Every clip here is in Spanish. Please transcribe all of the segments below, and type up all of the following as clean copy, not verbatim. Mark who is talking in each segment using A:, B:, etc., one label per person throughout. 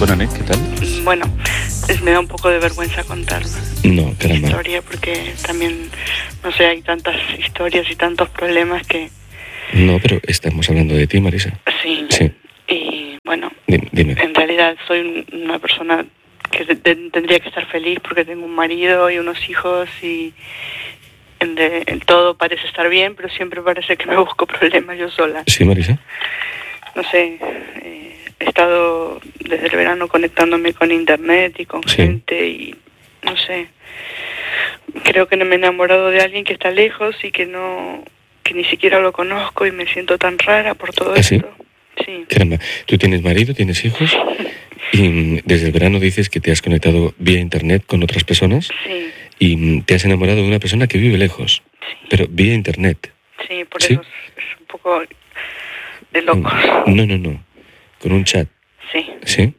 A: Bona nit, ¿qué tal?
B: Bueno, me da un poco de vergüenza contar
A: No, caramba.
B: la historia porque también, no sé, hay tantas historias y tantos problemas que...
A: No, pero estamos hablando de ti, Marisa.
B: Sí.
A: Sí.
B: Y bueno,
A: Dime.
B: en realidad soy una persona que tendría que estar feliz porque tengo un marido y unos hijos y en todo parece estar bien, pero siempre parece que me busco problemas yo sola.
A: Sí, Marisa.
B: No sé, he estado desde el verano conectándome con internet y con gente y no sé, creo que no me he enamorado de alguien que está lejos y que ni siquiera lo conozco y me siento tan rara por todo esto. Sí.
A: Caramba, tú tienes marido, tienes hijos y desde el verano dices que te has conectado vía internet con otras personas.
B: Sí.
A: Y te has enamorado de una persona que vive lejos, pero vía internet.
B: Sí, por eso es un poco de locos.
A: No, con un chat.
B: Sí.
A: ¿Sí?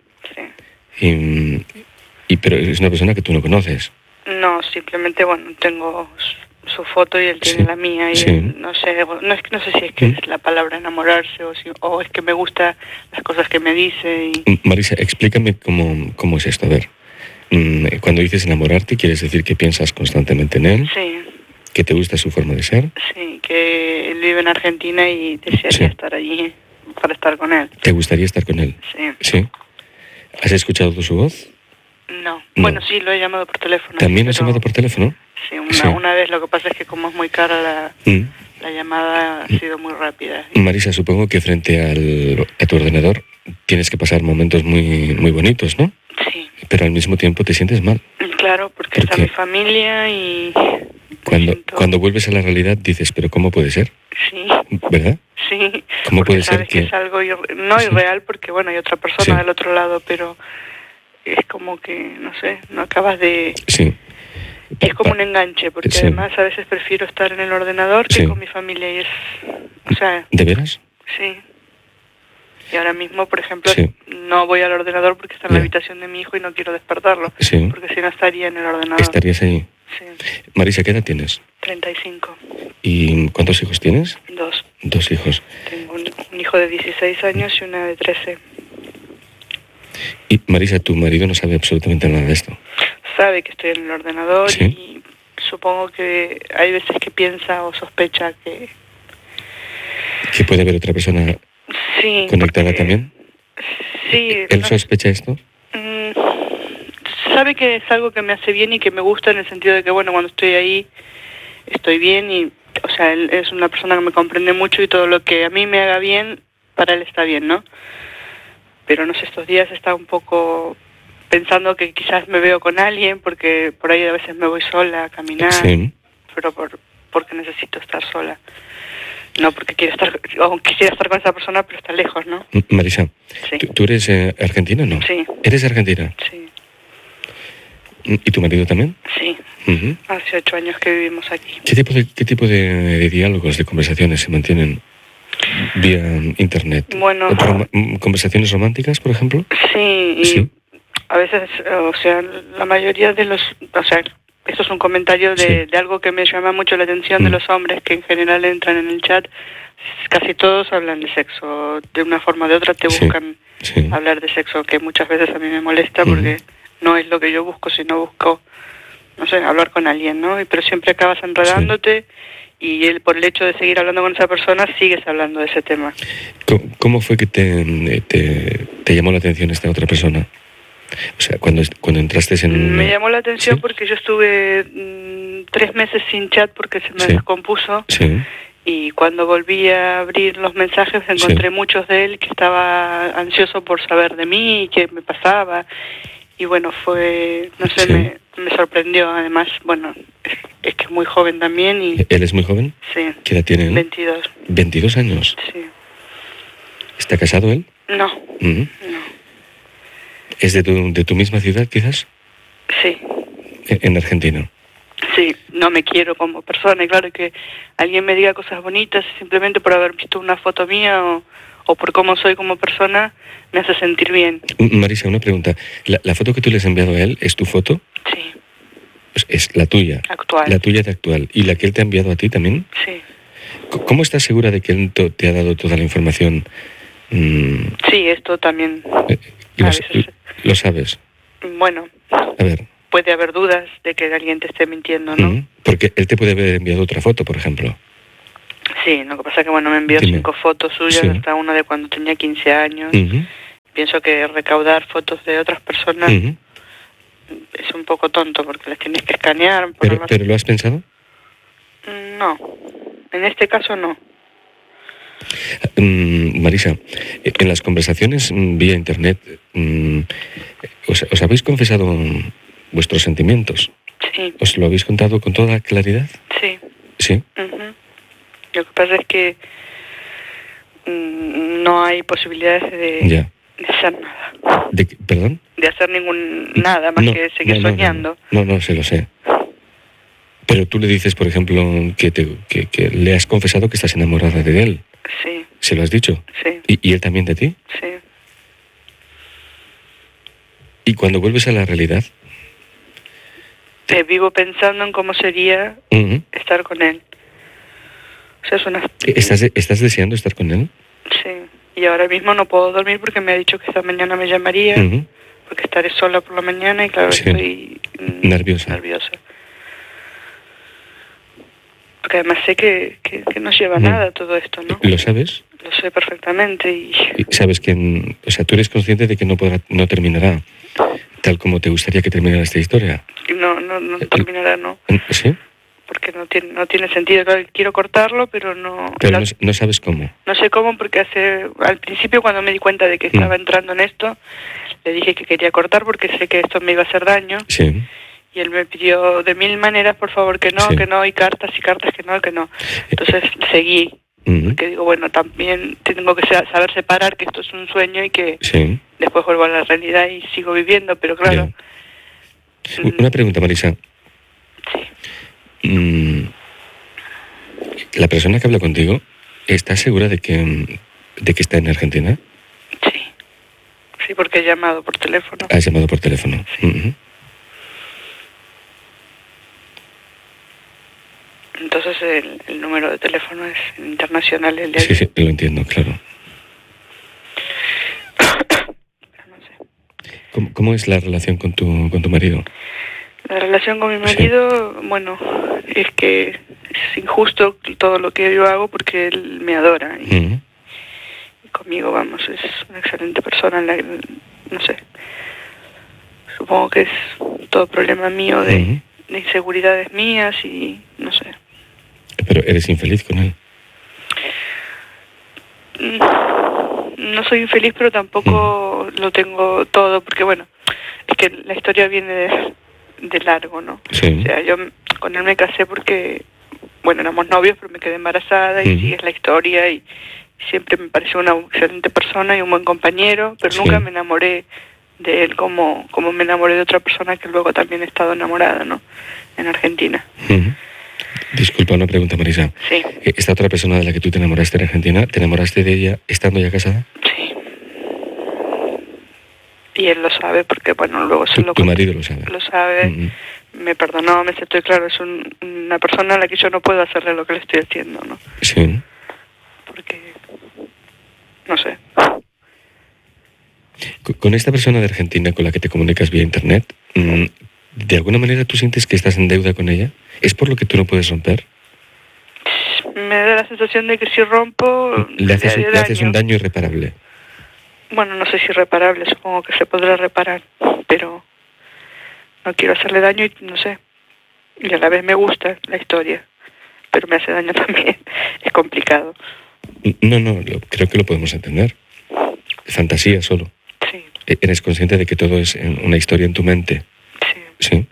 B: Sí.
A: Pero es una persona que tú no conoces.
B: No, simplemente, bueno, tengo su foto y él tiene la mía y él, no sé si es que es la palabra enamorarse o es que me gusta las cosas que me dice.
A: Marisa, explícame cómo es esto, a ver. Cuando dices enamorarte, ¿quieres decir que piensas constantemente en él?
B: Sí.
A: ¿Que te gusta su forma de ser?
B: Sí, que él vive en Argentina y desearía estar allí para estar con él.
A: ¿Te gustaría estar con él?
B: Sí.
A: ¿Sí? ¿Has escuchado su voz?
B: No. Bueno, sí, lo he llamado por teléfono.
A: ¿También has llamado por teléfono?
B: Sí, una vez. Lo que pasa es que como es muy cara la llamada ha sido muy rápida.
A: Marisa, supongo que frente a tu ordenador tienes que pasar momentos muy, muy bonitos, ¿no?
B: Sí.
A: Pero al mismo tiempo te sientes mal.
B: Claro, porque está mi familia y...
A: Cuando vuelves a la realidad dices, ¿pero cómo puede ser?
B: Sí.
A: ¿Verdad?
B: Sí.
A: ¿Cómo puede ser
B: que es algo irreal porque, bueno, hay otra persona del otro lado, pero es como que, no sé, no acabas de...
A: Sí.
B: Es como un enganche, porque además a veces prefiero estar en el ordenador que con mi familia y es... O sea...
A: ¿De veras?
B: Sí. Y ahora mismo, por ejemplo, no voy al ordenador porque está en la habitación de mi hijo y no quiero despertarlo, porque si no estaría en el ordenador.
A: ¿Estarías ahí?
B: Sí.
A: Marisa, ¿qué edad tienes?
B: 35.
A: ¿Y cuántos hijos tienes?
B: 2.
A: 2 hijos.
B: Tengo un hijo de 16 años y una de 13.
A: Y Marisa, tu marido no sabe absolutamente nada de esto.
B: Sabe que estoy en el ordenador y supongo que hay veces que piensa o sospecha que...
A: ¿Que puede haber otra persona conectada también?
B: Sí.
A: ¿Él sospecha esto?
B: Sabe que es algo que me hace bien y que me gusta en el sentido de que, bueno, cuando estoy ahí estoy bien y, o sea, él es una persona que me comprende mucho y todo lo que a mí me haga bien, para él está bien, ¿no? Pero no sé, estos días está un poco pensando que quizás me veo con alguien porque por ahí a veces me voy sola a caminar, pero porque necesito estar sola. No porque quisiera estar con esa persona, pero está lejos, ¿no?
A: Marisa, ¿tú eres argentina o no?
B: Sí.
A: ¿Eres argentina?
B: Sí.
A: ¿Y tu marido también?
B: Sí. Hace 8 años que vivimos aquí.
A: ¿Qué tipo de diálogos, de conversaciones se mantienen vía internet?
B: Bueno...
A: ¿Conversaciones románticas, por ejemplo?
B: Sí. A veces, o sea, la mayoría de los... O sea, esto es un comentario de algo que me llama mucho la atención de los hombres que en general entran en el chat. Casi todos hablan de sexo. De una forma o de otra te buscan hablar de sexo, que muchas veces a mí me molesta porque no es lo que yo busco, sino busco, no sé, hablar con alguien, ¿no? Pero siempre acabas enredándote y por el hecho de seguir hablando con esa persona sigues hablando de ese tema.
A: ¿Cómo fue que te llamó la atención esta otra persona? O sea, cuando entraste en...
B: Me llamó la atención porque yo estuve 3 meses sin chat porque se me descompuso. Y cuando volví a abrir los mensajes encontré muchos de él que estaba ansioso por saber de mí y qué me pasaba. Y bueno, fue, no sé, me sorprendió. Además, bueno, es que es muy joven también. Y
A: ¿Él es muy joven?
B: Sí.
A: ¿Qué edad tiene él?
B: 22.
A: ¿22 años?
B: Sí.
A: ¿Está casado él?
B: No. No.
A: ¿Es de tu misma ciudad, quizás?
B: Sí.
A: ¿En Argentina?
B: Sí, no me quiero como persona. Y claro que alguien me diga cosas bonitas simplemente por haber visto una foto mía o por cómo soy como persona, me hace sentir bien.
A: Marisa, una pregunta. ¿La foto que tú le has enviado a él es tu foto?
B: Sí.
A: Pues es la tuya.
B: Actual.
A: La tuya de actual. ¿Y la que él te ha enviado a ti también?
B: Sí.
A: ¿Cómo estás segura de que él te ha dado toda la información?
B: Sí, esto también...
A: Lo sabes.
B: Bueno,
A: A ver.
B: puede haber dudas de que alguien te esté mintiendo, ¿no?
A: Porque él te puede haber enviado otra foto, por ejemplo.
B: Sí, lo que pasa es que, bueno, me envió
A: Dime.
B: 5 fotos suyas,
A: Sí.
B: hasta una de cuando tenía 15 años. Pienso que recaudar fotos de otras personas es un poco tonto, porque las tienes que escanear.
A: ¿Pero lo has pensado?
B: No, en este caso no.
A: Marisa, en las conversaciones vía internet, ¿os habéis confesado vuestros sentimientos?
B: Sí.
A: ¿Os lo habéis contado con toda claridad?
B: Sí.
A: ¿Sí?
B: Lo que pasa es que no hay posibilidades de hacer nada.
A: ¿Perdón?
B: De hacer nada más que seguir soñando.
A: No, se lo sé. Pero tú le dices, por ejemplo, que le has confesado que estás enamorada de él.
B: Sí.
A: ¿Se lo has dicho?
B: Sí.
A: ¿Y él también de ti?
B: Sí.
A: ¿Y cuando vuelves a la realidad?
B: Vivo pensando en cómo sería estar con él. O sea, es una...
A: ¿Estás deseando estar con él?
B: Sí. Y ahora mismo no puedo dormir porque me ha dicho que esta mañana me llamaría, porque estaré sola por la mañana y claro, estoy
A: nerviosa.
B: Porque además sé que no lleva nada todo esto, ¿no?
A: ¿Lo sabes?
B: Lo sé perfectamente y
A: sabes que, o sea, tú eres consciente de que no terminará tal como te gustaría que terminara esta historia.
B: No terminará, ¿no?
A: ¿Sí?
B: Porque no tiene sentido. Claro, quiero cortarlo, pero no...
A: Pero no sabes cómo.
B: No sé cómo, porque al principio cuando me di cuenta de que estaba entrando en esto, le dije que quería cortar porque sé que esto me iba a hacer daño.
A: Sí.
B: Y él me pidió de 1000 maneras, por favor, que no, y cartas, que no. Entonces seguí. Porque digo, bueno, también tengo que saber separar que esto es un sueño y que después vuelvo a la realidad y sigo viviendo, pero claro...
A: Una pregunta, Marisa.
B: Sí.
A: ¿La persona que habla contigo está segura de que está en Argentina?
B: Sí, porque he llamado por teléfono.
A: ¿Has llamado por teléfono?
B: Sí. Entonces el número de teléfono es internacional, el de allí.
A: Sí, lo entiendo, claro.
B: No sé.
A: ¿Cómo es la relación con tu marido?
B: La relación con mi marido, bueno, es que es injusto todo lo que yo hago porque él me adora. Y conmigo, vamos, es una excelente persona. No sé. Supongo que es todo problema mío de inseguridades mías y no sé.
A: ¿Pero eres infeliz con él?
B: No soy infeliz, pero tampoco lo tengo todo, porque bueno, es que la historia viene de largo, ¿no?
A: Sí.
B: O sea, yo con él me casé porque, bueno, éramos novios, pero me quedé embarazada y sigue la historia y siempre me pareció una excelente persona y un buen compañero, pero nunca me enamoré de él como me enamoré de otra persona que luego también he estado enamorada, ¿no? En Argentina.
A: Disculpa, una pregunta, Marisa.
B: Sí.
A: ¿Esta otra persona de la que tú te enamoraste en Argentina, te enamoraste de ella estando ya casada?
B: Sí. Y él lo sabe porque, bueno, luego se lo...
A: ¿Tu marido lo sabe?
B: Lo sabe, me perdonó, me aceptó y claro, es una persona a la que yo no puedo hacerle lo que le estoy haciendo, ¿no?
A: Sí.
B: Porque, no sé.
A: Con esta persona de Argentina con la que te comunicas vía internet, ¿de alguna manera tú sientes que estás en deuda con ella? ¿Es por lo que tú no puedes romper?
B: Me da la sensación de que si rompo...
A: Le haces un daño irreparable.
B: Bueno, no sé si irreparable, supongo que se podrá reparar, pero no quiero hacerle daño y no sé. Y a la vez me gusta la historia, pero me hace daño también. Es complicado.
A: No, creo que lo podemos entender. Fantasía solo.
B: Sí.
A: ¿Eres consciente de que todo es una historia en tu mente? Sí.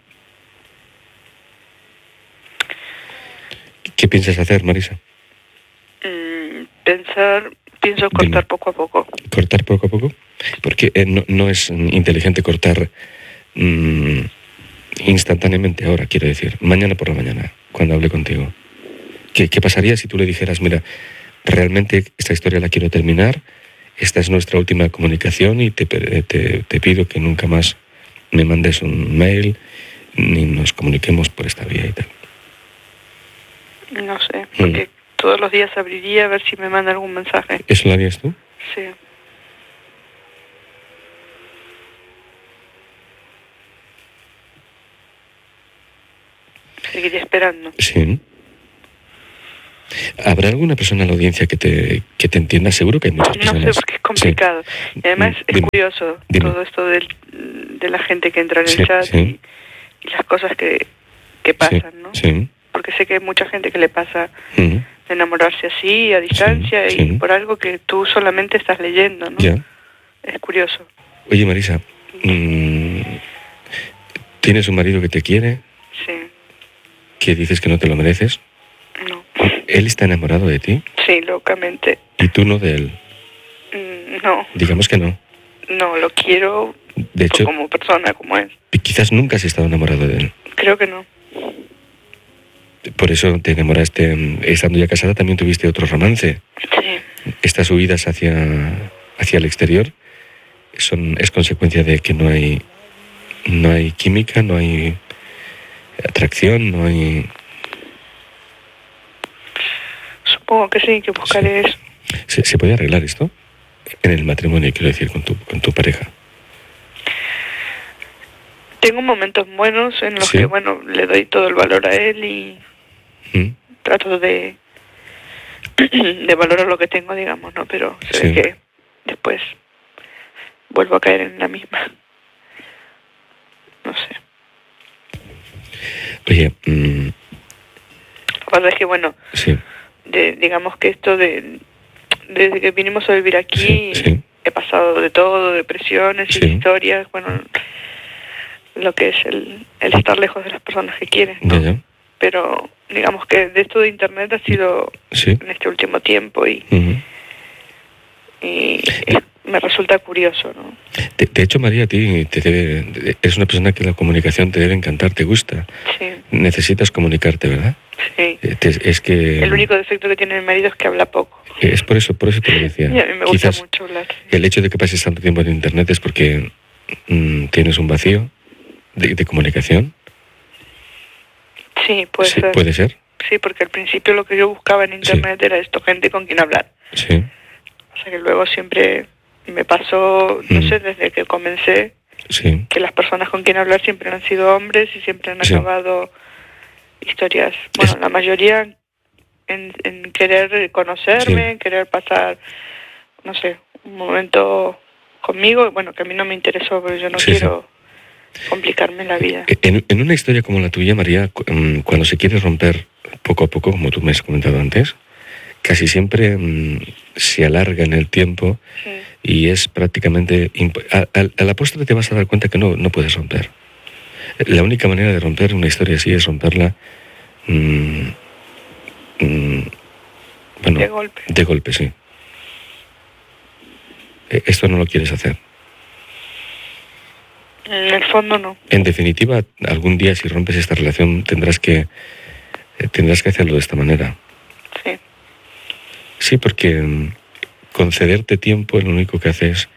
A: ¿Qué piensas hacer, Marisa?
B: Pienso cortar poco a poco.
A: ¿Cortar poco a poco? Porque no es inteligente cortar instantáneamente ahora, quiero decir. Mañana por la mañana, cuando hable contigo. ¿Qué pasaría si tú le dijeras, mira, realmente esta historia la quiero terminar, esta es nuestra última comunicación y te pido que nunca más me mandes un mail ni nos comuniquemos por esta vía y tal?
B: No sé, porque todos los días abriría a ver si me manda algún mensaje.
A: ¿Eso lo harías tú?
B: Sí. Seguiría esperando.
A: Sí. ¿Habrá alguna persona en la audiencia que te entienda? Seguro que hay muchas personas.
B: No sé, porque es complicado.
A: Sí.
B: Y además es curioso todo esto de la gente que entra en el chat y las cosas que pasan, ¿no?
A: Sí.
B: Porque sé que hay mucha gente que le pasa de enamorarse así, a distancia, y por algo que tú solamente estás leyendo, ¿no?
A: Ya.
B: Es curioso.
A: Oye, Marisa, ¿tienes un marido que te quiere?
B: Sí.
A: ¿Que dices que no te lo mereces?
B: No.
A: ¿Él está enamorado de ti?
B: Sí, locamente.
A: ¿Y tú no de él?
B: No.
A: Digamos que no.
B: No, lo quiero
A: de hecho,
B: como persona, como es.
A: Quizás nunca has estado enamorado de él.
B: Creo que no.
A: Por eso te enamoraste. Estando ya casada también tuviste otro romance.
B: Sí.
A: Estas huidas hacia el exterior es consecuencia de que no hay química, no hay atracción, no hay...
B: Supongo que sí, que buscaré eso.
A: ¿Se puede arreglar esto? En el matrimonio, quiero decir, con tu pareja.
B: Tengo momentos buenos en los que, bueno, le doy todo el valor a él y trato de valorar lo que tengo, digamos, ¿no? Pero se ve que después vuelvo a caer en la misma. No sé.
A: Oye,
B: la verdad es que, bueno, digamos que esto desde que vinimos a vivir aquí, he pasado de todo, depresiones y historias, bueno, lo que es el estar lejos de las personas que quieres, ¿no?
A: Ya.
B: Pero digamos que de esto de internet ha sido en este último tiempo y me resulta curioso, ¿no?
A: De hecho, María, a ti eres una persona que la comunicación te debe encantar, te gusta.
B: Sí.
A: Necesitas comunicarte, ¿verdad?
B: Sí.
A: Es que...
B: El único defecto que tiene mi marido es que habla poco.
A: Es por eso te lo decía.
B: Y a mí me gusta mucho hablar.
A: El hecho de que pases tanto tiempo en internet es porque tienes un vacío de comunicación.
B: Sí, puede ser.
A: ¿Puede ser?
B: Sí, porque al principio lo que yo buscaba en internet era esto, gente con quien hablar.
A: Sí.
B: O sea que luego siempre me pasó, no sé, desde que comencé, que las personas con quien hablar siempre han sido hombres y siempre han acabado historias, bueno, la mayoría en querer conocerme, en querer pasar, no sé, un momento conmigo, bueno, que a mí no me interesó, pero yo no quiero complicarme la vida.
A: En una historia como la tuya, María, cuando se quiere romper poco a poco, como tú me has comentado antes, casi siempre se alarga en el tiempo y es prácticamente... A la postre te vas a dar cuenta que no puedes romper. La única manera de romper una historia así es romperla
B: de golpe.
A: De golpe, sí. Esto no lo quieres hacer.
B: En el fondo no.
A: En definitiva, algún día si rompes esta relación tendrás que hacerlo de esta manera.
B: Sí.
A: Sí, porque concederte tiempo lo único que hace es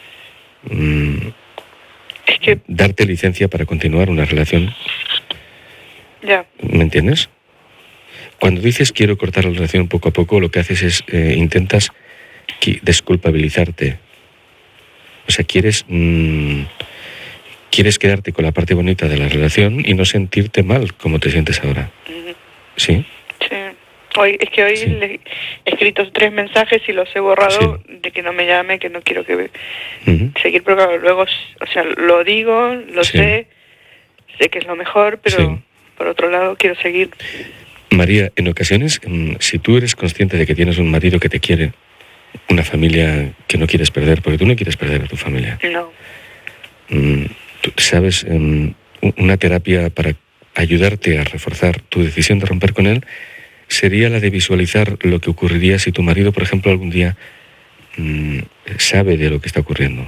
A: darte licencia para continuar una relación.
B: Ya.
A: ¿Me entiendes? Cuando dices quiero cortar la relación poco a poco, lo que haces es intentas desculpabilizarte. O sea, quieres quedarte con la parte bonita de la relación y no sentirte mal como te sientes ahora. ¿Sí?
B: Sí. Hoy le he escrito 3 mensajes y los he borrado de que no me llame, que no quiero que seguir, pero luego, o sea, lo digo, lo sé que es lo mejor, pero por otro lado quiero seguir.
A: María, en ocasiones, si tú eres consciente de que tienes un marido que te quiere, una familia que no quieres perder, porque tú no quieres perder a tu familia.
B: No.
A: Tú sabes, una terapia para ayudarte a reforzar tu decisión de romper con él sería la de visualizar lo que ocurriría si tu marido, por ejemplo, algún día sabe de lo que está ocurriendo.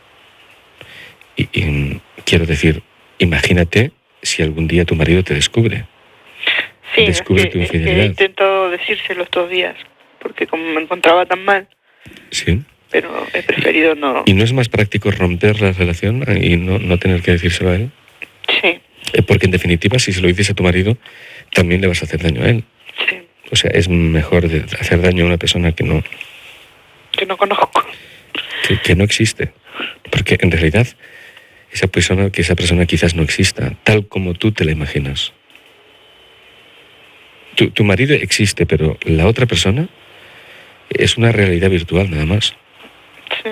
A: Y quiero decir, imagínate si algún día tu marido te descubre.
B: Sí,
A: descubre tu infidelidad.
B: Intento decírselo estos días, porque como me encontraba tan mal.
A: Sí.
B: Pero he preferido no.
A: ¿Y no es más práctico romper la relación y no tener que decírselo a él?
B: Sí.
A: Porque en definitiva, si se lo dices a tu marido, también le vas a hacer daño a él.
B: Sí.
A: O sea, es mejor hacer daño a una persona que no
B: conozco.
A: Que no existe. Porque en realidad esa persona quizás no exista, tal como tú te la imaginas. Tu marido existe, pero la otra persona es una realidad virtual nada más.
B: Sí.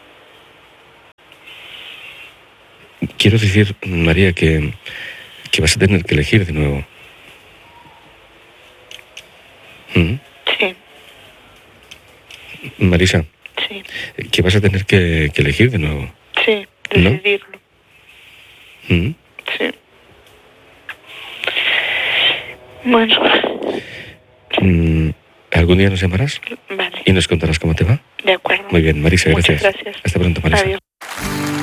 A: Quiero decir, María, que vas a tener que elegir de nuevo. ¿Mm?
B: Sí.
A: Marisa,
B: Sí.
A: que vas a tener que elegir de nuevo.
B: Sí,
A: ¿No?
B: decidirlo.
A: ¿Mm?
B: Sí. Bueno.
A: ¿Algún día nos llamarás?
B: Vale.
A: Y nos contarás cómo te va.
B: De acuerdo.
A: Muy bien, Marisa,
B: Muchas
A: gracias.
B: gracias.
A: Hasta pronto, Marisa.
B: Adiós.